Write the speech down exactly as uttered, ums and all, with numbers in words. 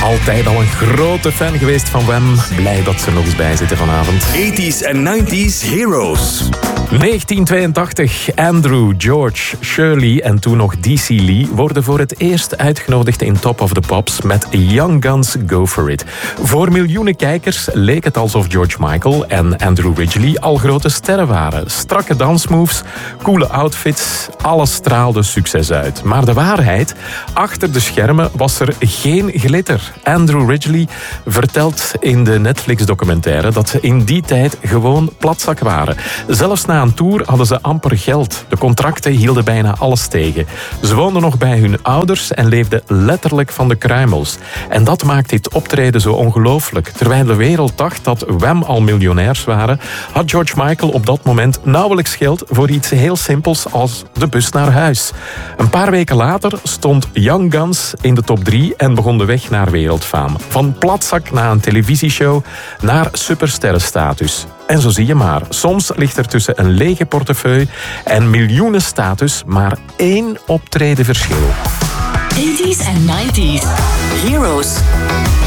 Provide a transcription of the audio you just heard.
Altijd al een grote fan geweest van Wham. Blij dat ze er nog eens bij zitten vanavond. eighties en nineties Heroes. negentien tweeëntachtig. Andrew, George, Shirley en toen nog D C Lee worden voor het eerst uitgenodigd in Top of the Pops met Young Guns Go For It. Voor miljoenen kijkers leek het alsof George Michael en Andrew Ridgeley al grote sterren waren. Strakke dansmoves, coole outfits, alles straalde succes uit. Maar de waarheid, achter de schermen was er geen glitter. Andrew Ridgeley vertelt in de Netflix-documentaire dat ze in die tijd gewoon platzak waren. Zelfs na een tour hadden ze amper geld. De contracten hielden bijna alles tegen. Ze woonden nog bij hun ouders en leefden letterlijk van de kruimels. En dat maakt dit optreden zo ongelooflijk. Terwijl de wereld dacht dat Wham al miljonairs waren, had George Michael op dat moment nauwelijks geld voor iets heel simpels als de bus naar huis. Een paar weken later stond Young Guns in de top drie en begon de weg naar wereldfaam. Van platzak na een televisieshow naar supersterrenstatus. En zo zie je maar, soms ligt er tussen een lege portefeuille en miljoenen status maar één optreden verschil. eighties en nineties Heroes.